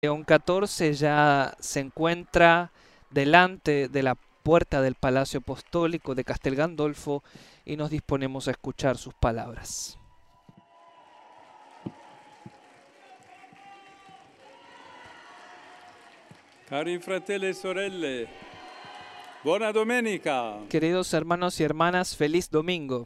León XIV ya se encuentra delante de la puerta del Palacio Apostólico de Castel Gandolfo y nos disponemos a escuchar sus palabras. Cari fratelli e sorelle, buona domenica. Queridos hermanos y hermanas, feliz domingo.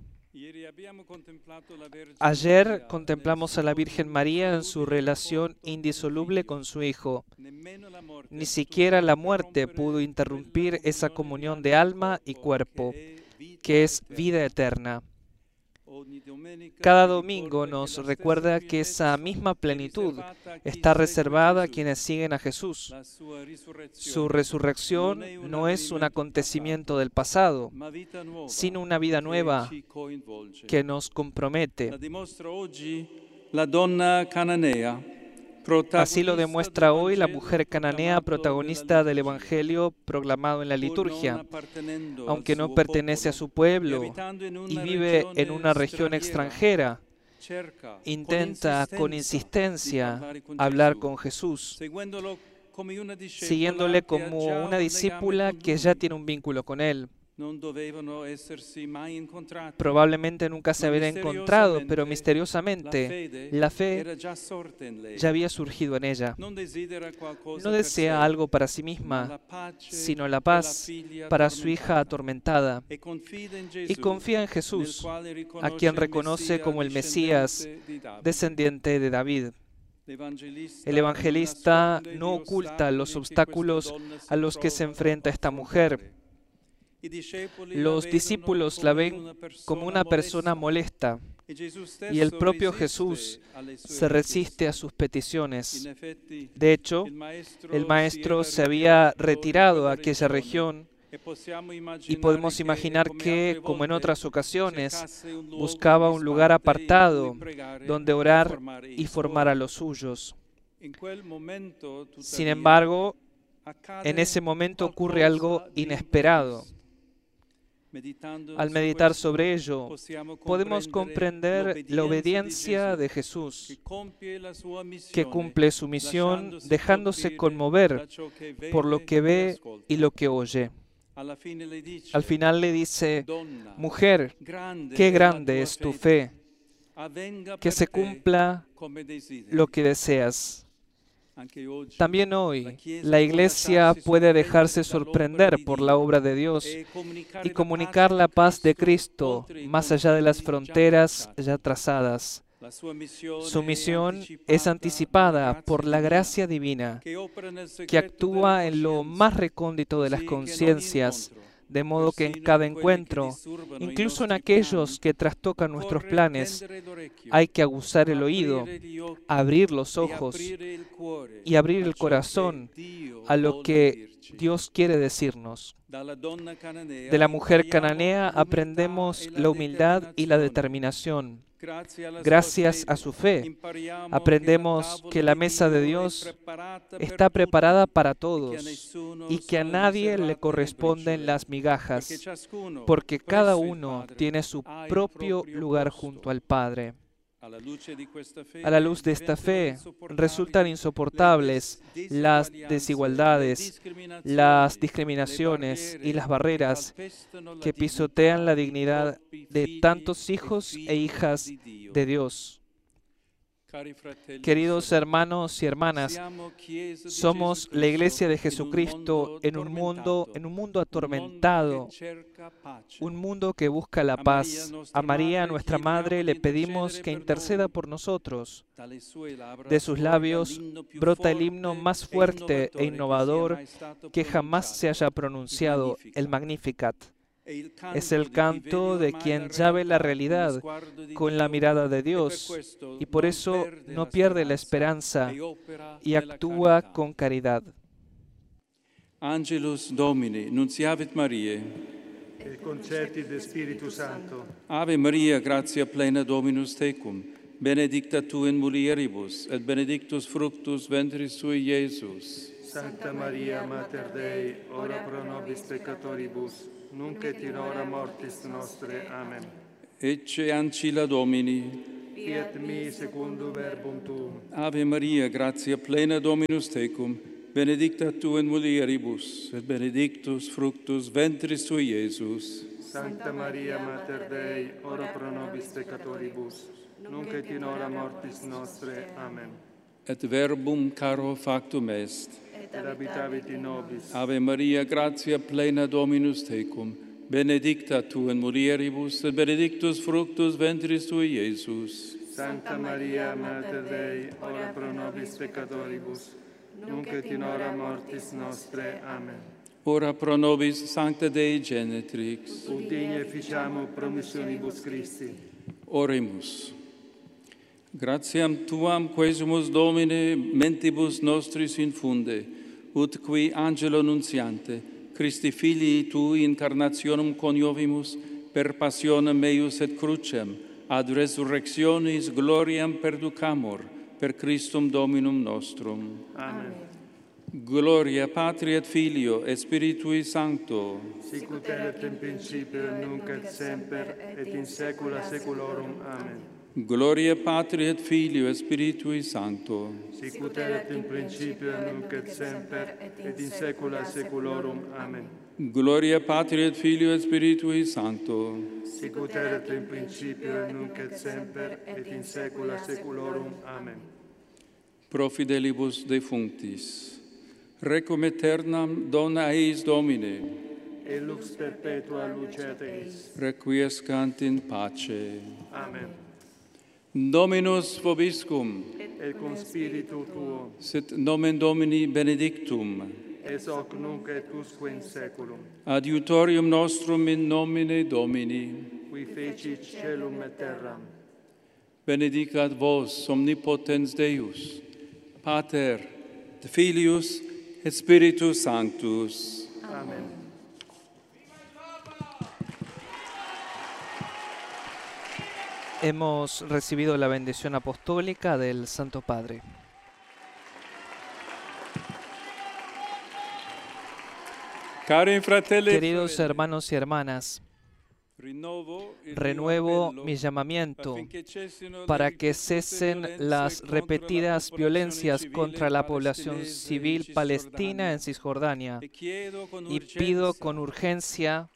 Ayer contemplamos a la Virgen María en su relación indisoluble con su Hijo. Ni siquiera la muerte pudo interrumpir esa comunión de alma y cuerpo, que es vida eterna. Cada domingo nos recuerda que esa misma plenitud está reservada a quienes siguen a Jesús. Su resurrección no es un acontecimiento del pasado, sino una vida nueva que nos compromete. Así lo demuestra hoy la mujer cananea, protagonista del Evangelio proclamado en la liturgia. Aunque no pertenece a su pueblo y vive en una región extranjera, intenta con insistencia hablar con Jesús, siguiéndole como una discípula que ya tiene un vínculo con él. Probablemente nunca se habían encontrado, pero misteriosamente la fe ya había surgido en ella. No desea algo para sí misma, sino la paz para su hija atormentada. Y confía en Jesús, a quien reconoce como el Mesías, descendiente de David. El evangelista no oculta los obstáculos a los que se enfrenta esta mujer. Los discípulos la ven como una persona molesta y el propio Jesús se resiste a sus peticiones. De hecho, el Maestro se había retirado a aquella región y podemos imaginar que, como en otras ocasiones, buscaba un lugar apartado donde orar y formar a los suyos. Sin embargo, en ese momento ocurre algo inesperado. Al meditar sobre ello, podemos comprender la obediencia de Jesús, que cumple su misión dejándose conmover por lo que ve y lo que oye. Al final le dice: mujer, qué grande es tu fe, que se cumpla lo que deseas. También hoy, la Iglesia puede dejarse sorprender por la obra de Dios y comunicar la paz de Cristo más allá de las fronteras ya trazadas. Su misión es anticipada por la gracia divina, que actúa en lo más recóndito de las conciencias, de modo que en cada encuentro, incluso en aquellos que trastocan nuestros planes, hay que aguzar el oído, abrir los ojos y abrir el corazón a lo que Dios quiere decirnos. De la mujer cananea aprendemos la humildad y la determinación. Gracias a su fe, aprendemos que la mesa de Dios está preparada para todos y que a nadie le corresponden las migajas, porque cada uno tiene su propio lugar junto al Padre. A la luz de esta fe, resultan insoportables las desigualdades, las discriminaciones y las barreras que pisotean la dignidad de tantos hijos e hijas de Dios. Queridos hermanos y hermanas, somos la Iglesia de Jesucristo en un mundo atormentado, un mundo que busca la paz. A María, nuestra Madre, le pedimos que interceda por nosotros. De sus labios brota el himno más fuerte e innovador que jamás se haya pronunciado, el Magnificat. Es el canto de quien ya ve la realidad con la mirada de Dios y por eso no pierde la esperanza y actúa con caridad. Angelus Domini, nunciavit Mariae. Et concerti de Spiritu Santo. Ave Maria, gratia plena Dominus tecum, benedicta tu in mulieribus, et benedictus fructus ventris tui, Iesus. Sancta Maria, Mater Dei, ora pro nobis peccatoribus, nunc et in hora mortis nostre. Amen. Ecce ancilla Domini. fiat mi secundum verbum tuum. Ave Maria, gratia plena Dominus tecum, benedicta tu in mulieribus, et benedictus fructus ventris tui, Iesus. Sancta Maria, Mater Dei, ora pro nobis peccatoribus, nunc et in hora mortis nostre. Amen. Et verbum caro factum est. Et habitavit in nobis. Ave Maria, gratia plena Dominus tecum, benedicta tu in mulieribus, et benedictus fructus ventris tui, Iesus. Sancta Maria, Mater Dei, ora pro nobis peccatoribus, nunc et in hora mortis nostre. Amen. Ora pro nobis, Sancta Dei Genetrix. Ut digne ficiamo promissionibus Christi. Oremus. Gratiam Tuam quesumus Domine mentibus nostris infunde, ut qui angelo nuntiante, Christi Filii Tui incarnationem coniovimus, per passionem eius et crucem, ad resurrectionis gloriam perducamur, per Christum Dominum nostrum. Amen. Gloria Patri et Filio et Spiritui Sancto. Sic ut erat in principio, nunc et semper, et in saecula saeculorum. Amen. Gloria Patri et Filio et Spiritui Sancto. Sic ut erat in principio, nunc et semper, et in saecula saeculorum. Amen. Gloria Patri et Filio et Spiritui Sancto. Sic ut erat in principio, nunc et semper, et in saecula saeculorum. Amen. Pro fidelibus defunctis. Requiem aeternam dona eis Domine. Et lux perpetua luceat eis. Requiescant in pace. Amen. Dominus vobiscum. Et cum spiritu tuo. Sit nomen Domini benedictum. Es hoc nunc et usque in saeculum. Adiutorium nostrum in nomine Domini. Qui fecit caelum et terram. Benedicat vos omnipotens Deus, Pater, et Filius, et Spiritus Sanctus. Amen. Hemos recibido la bendición apostólica del Santo Padre. Cari fratelli, Queridos hermanos y hermanas, renuevo mi llamamiento para que cesen las repetidas violencias contra la población civil palestina en Cisjordania y pido con urgencia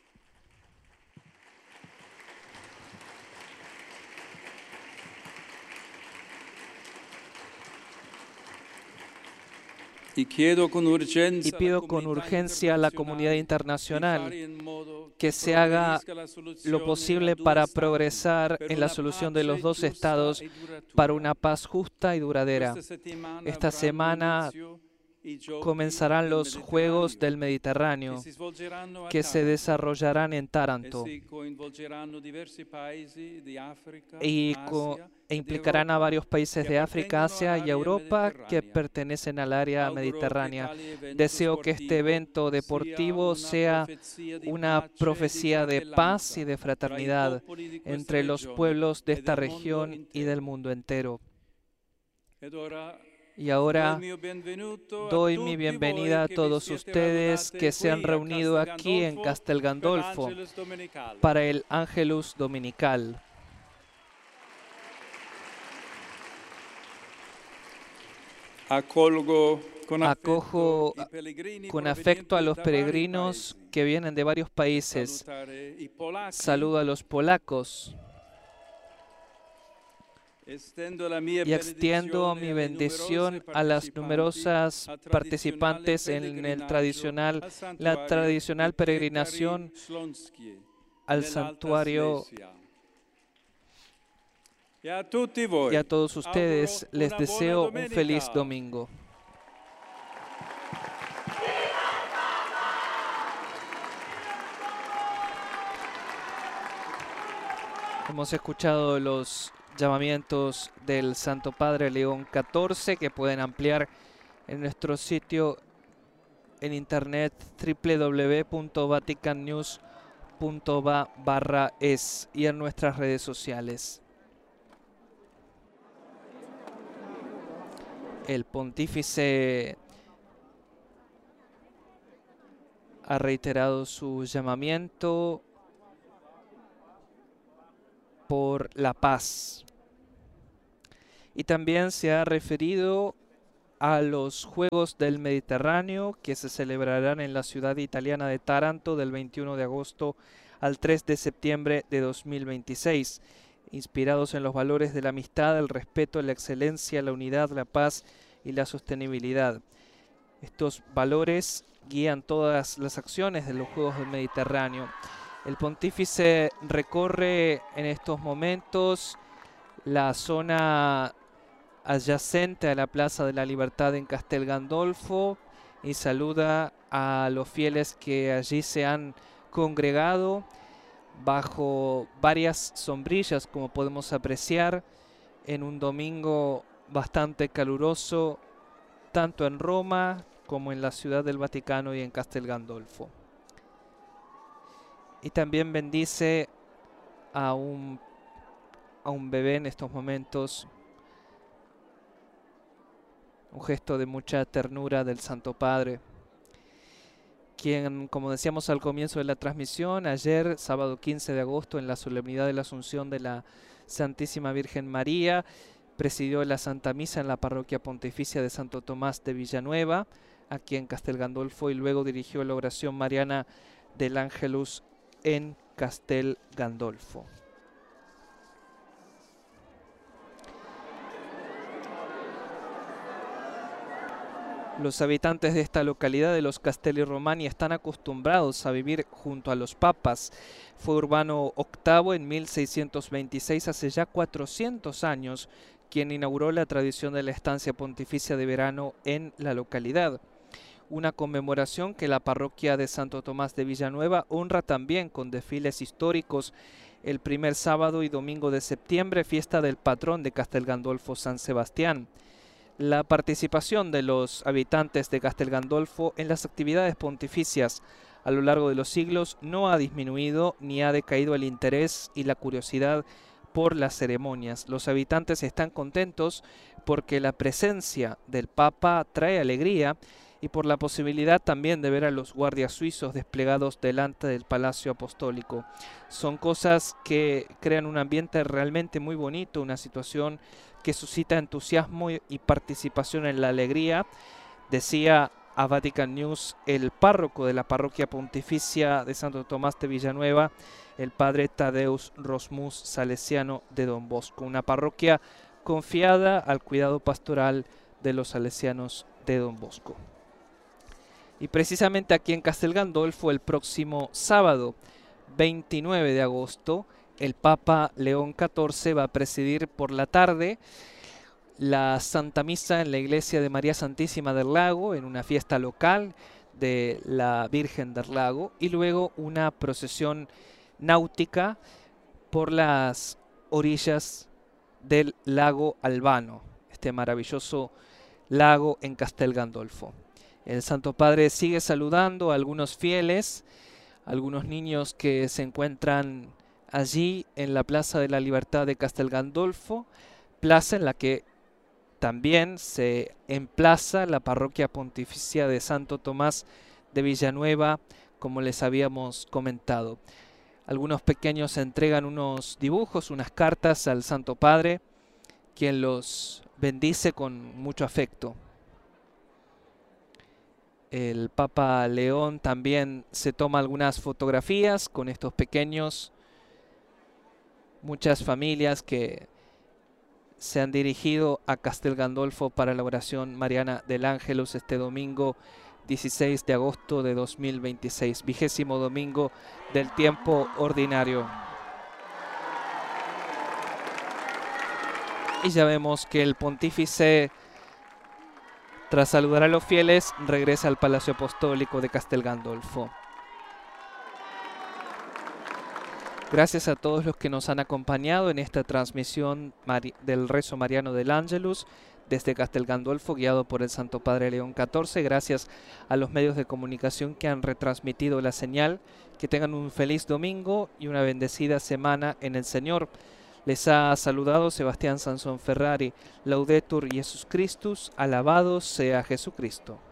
y pido con urgencia a la comunidad internacional que se haga lo posible para progresar en la solución de los dos estados para una paz justa y duradera. Esta semana comenzarán los Juegos del Mediterráneo, que se desarrollarán en Taranto e implicarán a varios países de África, Asia y Europa que pertenecen al área mediterránea. Deseo que este evento deportivo sea una profecía de paz y de fraternidad entre los pueblos de esta región y del mundo entero. Y ahora doy mi bienvenida a todos ustedes que se han reunido aquí en Castel Gandolfo para el Ángelus Dominical. Acojo con afecto a los peregrinos que vienen de varios países. Saludo a los polacos. Y extiendo mi bendición a las numerosas participantes en la tradicional peregrinación al santuario. Y a todos ustedes les deseo un feliz domingo. Hemos escuchado los llamamientos del Santo Padre León XIV que pueden ampliar en nuestro sitio en internet www.vaticannews.va/es y en nuestras redes sociales. El pontífice ha reiterado su llamamiento por la paz. Y también se ha referido a los Juegos del Mediterráneo que se celebrarán en la ciudad italiana de Taranto del 21 de agosto al 3 de septiembre de 2026, inspirados en los valores de la amistad, el respeto, la excelencia, la unidad, la paz y la sostenibilidad. Estos valores guían todas las acciones de los Juegos del Mediterráneo. El pontífice recorre en estos momentos la zona adyacente a la Plaza de la Libertad en Castel Gandolfo y saluda a los fieles que allí se han congregado bajo varias sombrillas, como podemos apreciar, en un domingo bastante caluroso, tanto en Roma como en la Ciudad del Vaticano y en Castel Gandolfo. Y también bendice a un bebé en estos momentos, un gesto de mucha ternura del Santo Padre, quien, como decíamos al comienzo de la transmisión, ayer, sábado 15 de agosto, en la solemnidad de la Asunción de la Santísima Virgen María, presidió la Santa Misa en la Parroquia Pontificia de Santo Tomás de Villanueva, aquí en Castel Gandolfo, y luego dirigió la oración mariana del Ángelus en Castel Gandolfo. Los habitantes de esta localidad de los Castelli Romani están acostumbrados a vivir junto a los papas. Fue Urbano VIII en 1626, hace ya 400 años, quien inauguró la tradición de la estancia pontificia de verano en la localidad. Una conmemoración que la parroquia de Santo Tomás de Villanueva honra también con desfiles históricos el primer sábado y domingo de septiembre, fiesta del patrón de Castel Gandolfo, San Sebastián. La participación de los habitantes de Castel Gandolfo en las actividades pontificias a lo largo de los siglos no ha disminuido ni ha decaído el interés y la curiosidad por las ceremonias. Los habitantes están contentos porque la presencia del Papa trae alegría y por la posibilidad también de ver a los guardias suizos desplegados delante del Palacio Apostólico. Son cosas que crean un ambiente realmente muy bonito, una situación que suscita entusiasmo y participación en la alegría. Decía a Vatican News el párroco de la parroquia pontificia de Santo Tomás de Villanueva, el padre Tadeusz Rosmus, salesiano de Don Bosco, una parroquia confiada al cuidado pastoral de los salesianos de Don Bosco. Y precisamente aquí en Castel Gandolfo, el próximo sábado 29 de agosto, el Papa León XIV va a presidir por la tarde la Santa Misa en la Iglesia de María Santísima del Lago, en una fiesta local de la Virgen del Lago, y luego una procesión náutica por las orillas del lago Albano, este maravilloso lago en Castel Gandolfo. El Santo Padre sigue saludando a algunos fieles, algunos niños que se encuentran allí en la Plaza de la Libertad de Castel Gandolfo, plaza en la que también se emplaza la parroquia pontificia de Santo Tomás de Villanueva, como les habíamos comentado. Algunos pequeños entregan unos dibujos, unas cartas al Santo Padre, quien los bendice con mucho afecto. El Papa León también se toma algunas fotografías con estos pequeños. Muchas familias que se han dirigido a Castel Gandolfo para la oración mariana del Ángelus este domingo 16 de agosto de 2026, 20º domingo del tiempo ordinario. Y ya vemos que el pontífice, tras saludar a los fieles, regresa al Palacio Apostólico de Castel Gandolfo. Gracias a todos los que nos han acompañado en esta transmisión del rezo mariano del Ángelus desde Castel Gandolfo, guiado por el Santo Padre León XIV. Gracias a los medios de comunicación que han retransmitido la señal. Que tengan un feliz domingo y una bendecida semana en el Señor. Les ha saludado Sebastián Sansón Ferrari. Laudetur Jesus Christus, alabado sea Jesucristo.